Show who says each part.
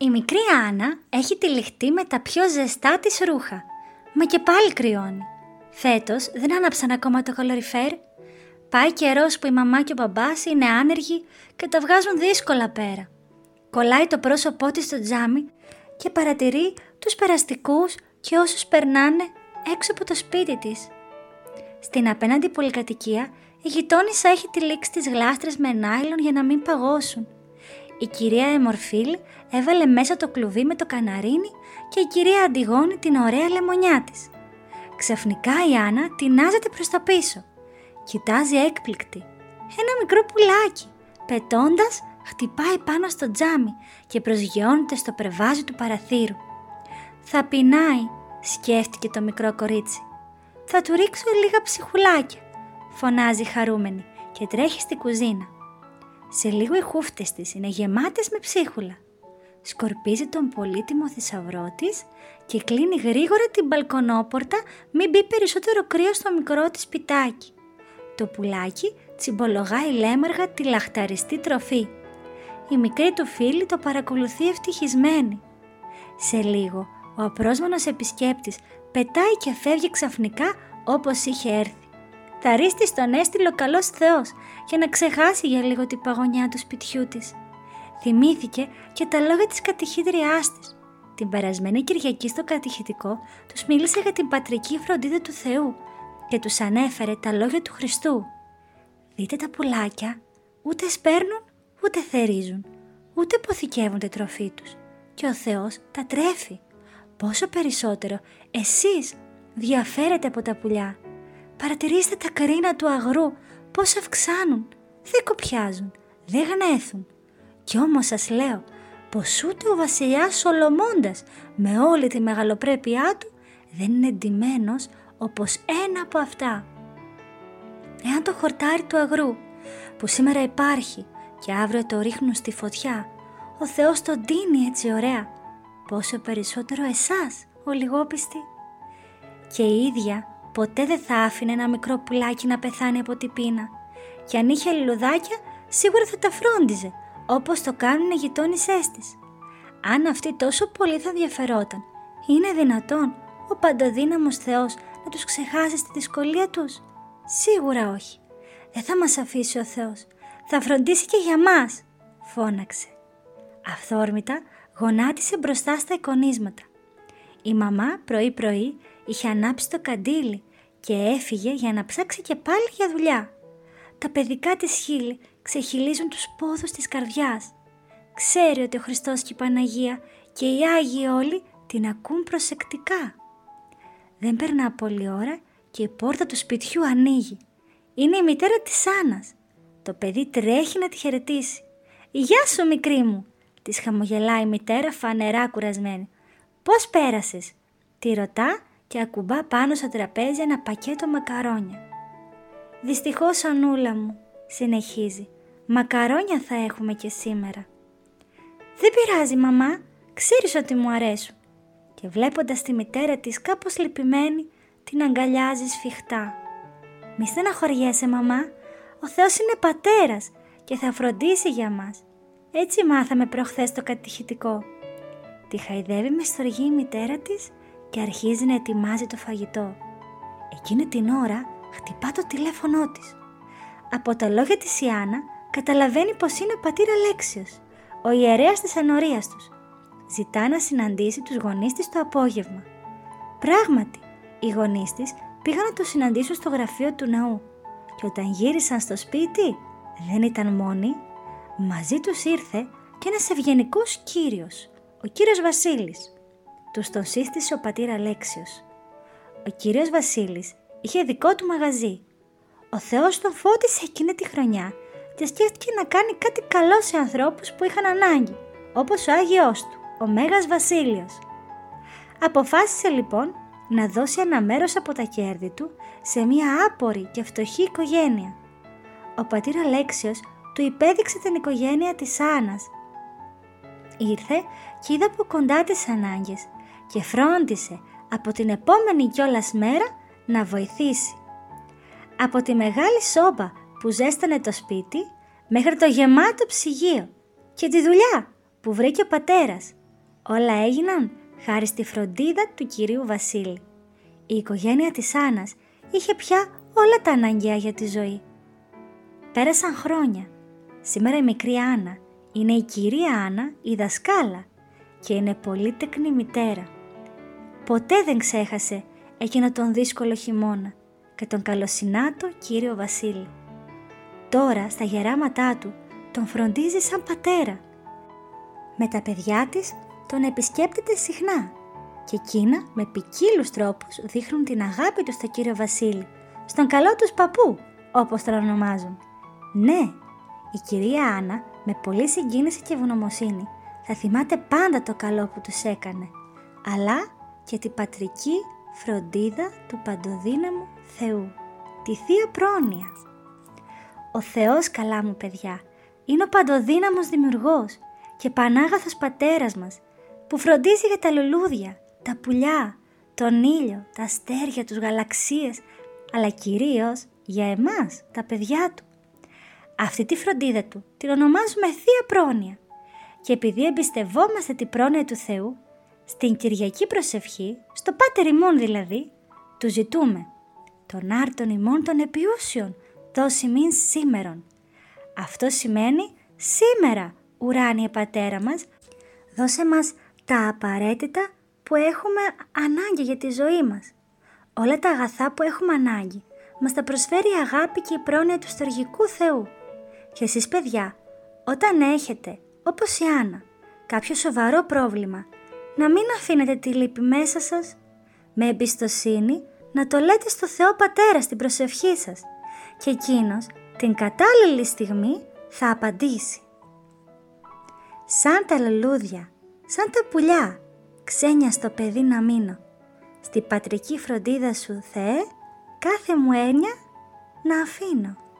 Speaker 1: Η μικρή Άννα έχει τυλιχτεί με τα πιο ζεστά της ρούχα, μα και πάλι κρυώνει. Φέτος δεν άναψαν ακόμα το καλοριφέρ. Πάει καιρός που η μαμά και ο μπαμπάς είναι άνεργοι και τα βγάζουν δύσκολα πέρα. Κολλάει το πρόσωπό της στο τζάμι και παρατηρεί τους περαστικούς και όσους περνάνε έξω από το σπίτι της. Στην απέναντι πολυκατοικία η γειτόνισσα έχει τυλίξει τις γλάστρες με νάιλον για να μην παγώσουν. Η κυρία Εμορφίλ έβαλε μέσα το κλουβί με το καναρίνι και η κυρία Αντιγόνη την ωραία λεμονιά της. Ξαφνικά η Άννα τινάζεται προς τα πίσω. Κοιτάζει έκπληκτη. Ένα μικρό πουλάκι, πετώντας, χτυπάει πάνω στο τζάμι και προσγειώνεται στο πρεβάζι του παραθύρου. «Θα πεινάει», σκέφτηκε το μικρό κορίτσι. «Θα του ρίξω λίγα ψιχουλάκια», φωνάζει χαρούμενη και τρέχει στη κουζίνα. Σε λίγο οι χούφτες της είναι γεμάτες με ψίχουλα. Σκορπίζει τον πολύτιμο θησαυρό της και κλείνει γρήγορα την μπαλκονόπορτα μην μπει περισσότερο κρύο στο μικρό της σπιτάκι. Το πουλάκι τσιμπολογάει λέμαργα τη λαχταριστή τροφή. Η μικρή του φίλη το παρακολουθεί ευτυχισμένη. Σε λίγο ο απρόσμενος επισκέπτης πετάει και φεύγει ξαφνικά όπως είχε έρθει. Θα ρίστη τον έστειλε ο καλός Θεός για να ξεχάσει για λίγο την παγωνιά του σπιτιού της. Θυμήθηκε και τα λόγια της κατηχήτριάς της. Την περασμένη Κυριακή στο κατηχητικό τους μίλησε για την πατρική φροντίδα του Θεού και τους ανέφερε τα λόγια του Χριστού. «Δείτε τα πουλάκια, ούτε σπέρνουν ούτε θερίζουν, ούτε αποθηκεύουν τη τροφή τους και ο Θεός τα τρέφει. Πόσο περισσότερο εσείς διαφέρετε από τα πουλιά. Παρατηρήστε τα κρίνα του αγρού πώς αυξάνουν, δεν κοπιάζουν, δεν γνέθουν. Κι όμως σας λέω πως ούτε ο βασιλιάς Σολομώντας με όλη τη μεγαλοπρέπειά του δεν είναι ντυμένος όπως ένα από αυτά. Εάν το χορτάρι του αγρού που σήμερα υπάρχει και αύριο το ρίχνουν στη φωτιά, ο Θεός τον ντύνει έτσι ωραία, πόσο περισσότερο εσάς ο λιγόπιστοι». Και η ίδια ποτέ δεν θα άφηνε ένα μικρό πουλάκι να πεθάνει από την πείνα και αν είχε λουλουδάκια σίγουρα θα τα φρόντιζε όπως το κάνουν οι γειτόνισσές της. Αν αυτή τόσο πολύ θα ενδιαφερόταν, είναι δυνατόν ο παντοδύναμος Θεός να τους ξεχάσει στη δυσκολία τους? Σίγουρα όχι. Δεν θα μας αφήσει ο Θεός. Θα φροντίσει και για μας, φώναξε. Αυθόρμητα γονάτισε μπροστά στα εικονίσματα. Η μαμά πρωί-πρωί είχε ανάψει το καντήλι και έφυγε για να ψάξει και πάλι για δουλειά. Τα παιδικά της χείλη ξεχυλίζουν τους πόδους της καρδιάς. Ξέρει ότι ο Χριστός και η Παναγία και οι Άγιοι όλοι την ακούν προσεκτικά. Δεν περνά πολλή ώρα και η πόρτα του σπιτιού ανοίγει. Είναι η μητέρα της Άννας. Το παιδί τρέχει να τη χαιρετήσει. «Γεια σου μικρή μου», της χαμογελάει η μητέρα φανερά κουρασμένη. «Πώς πέρασες?» τη ρωτά και ακουμπά πάνω στο τραπέζι ένα πακέτο μακαρόνια. «Δυστυχώς Ανούλα μου», συνεχίζει, «μακαρόνια θα έχουμε και σήμερα». «Δεν πειράζει μαμά, ξέρεις ότι μου αρέσουν». Και βλέποντας τη μητέρα της κάπως λυπημένη, την αγκαλιάζει σφιχτά. «Μη στεναχωριέσαι μαμά, ο Θεός είναι πατέρας και θα φροντίσει για μας. Έτσι μάθαμε προχθές στο κατηχητικό». Τη χαϊδεύει με στοργή η μητέρα της και αρχίζει να ετοιμάζει το φαγητό. Εκείνη την ώρα χτυπά το τηλέφωνό της. Από τα λόγια της η Άννα καταλαβαίνει πως είναι ο πατήρ Αλέξιος, ο ιερέας της ενορίας τους. Ζητά να συναντήσει τους γονείς της το απόγευμα. Πράγματι, οι γονείς της πήγαν να το συναντήσουν στο γραφείο του ναού και όταν γύρισαν στο σπίτι δεν ήταν μόνοι. Μαζί τους ήρθε και ένας ευγενικός κύριος, ο κύριος Βασίλης. Τους τον σύστησε ο πατήρ Αλέξιος. Ο κύριος Βασίλης είχε δικό του μαγαζί. Ο Θεός τον φώτισε εκείνη τη χρονιά και σκέφτηκε να κάνει κάτι καλό σε ανθρώπους που είχαν ανάγκη, όπως ο Άγιος του, ο Μέγας Βασίλειος. Αποφάσισε λοιπόν να δώσει ένα μέρος από τα κέρδη του σε μια άπορη και φτωχή οικογένεια. Ο πατήρ Αλέξιος του υπέδειξε την οικογένεια της Άννας. Ήρθε και είδε από κοντά τις ανάγκες και φρόντισε από την επόμενη κιόλας μέρα να βοηθήσει. Από τη μεγάλη σόμπα που ζέστανε το σπίτι μέχρι το γεμάτο ψυγείο και τη δουλειά που βρήκε ο πατέρας. Όλα έγιναν χάρη στη φροντίδα του κυρίου Βασίλη. Η οικογένεια της Άννας είχε πια όλα τα αναγκαία για τη ζωή. Πέρασαν χρόνια. Σήμερα η μικρή Άννα είναι η κυρία Άννα, η δασκάλα, και είναι πολύ τεκνή μητέρα. Ποτέ δεν ξέχασε εκείνο τον δύσκολο χειμώνα και τον καλοσυνάτο κύριο Βασίλη. Τώρα στα γεράματά του τον φροντίζει σαν πατέρα. Με τα παιδιά της τον επισκέπτεται συχνά και εκείνα με ποικίλους τρόπους δείχνουν την αγάπη του στον κύριο Βασίλη, στον καλό τους παππού, όπως τον ονομάζουν. Ναι, η κυρία Άννα με πολλή συγκίνηση και ευγνωμοσύνη θα θυμάται πάντα το καλό που τους έκανε, αλλά και την πατρική φροντίδα του παντοδύναμου Θεού, τη Θεία Πρόνοια. Ο Θεός, καλά μου παιδιά, είναι ο παντοδύναμος δημιουργός και πανάγαθος πατέρας μας, που φροντίζει για τα λουλούδια, τα πουλιά, τον ήλιο, τα αστέρια, τους γαλαξίες, αλλά κυρίως για εμάς, τα παιδιά του. Αυτή τη φροντίδα του την ονομάζουμε Θεία Πρόνοια και επειδή εμπιστευόμαστε την πρόνοια του Θεού, στην Κυριακή προσευχή, στο Πάτερ ημών δηλαδή, του ζητούμε «Τον άρτον ημών των επιούσιων, δώσει μην σήμερον». Αυτό σημαίνει «Σήμερα, ουράνιε Πατέρα μας, δώσε μας τα απαραίτητα που έχουμε ανάγκη για τη ζωή μας. Όλα τα αγαθά που έχουμε ανάγκη μας τα προσφέρει η αγάπη και η πρόνοια του στοργικού Θεού. Και εσείς παιδιά, όταν έχετε, όπως η Άννα, κάποιο σοβαρό πρόβλημα, να μην αφήνετε τη λύπη μέσα σας. Με εμπιστοσύνη να το λέτε στο Θεό Πατέρα στην προσευχή σας και εκείνος την κατάλληλη στιγμή θα απαντήσει. Σαν τα λουλούδια, σαν τα πουλιά, ξένια στο παιδί να μείνω. Στη πατρική φροντίδα σου, Θεέ, κάθε μου έννοια να αφήνω.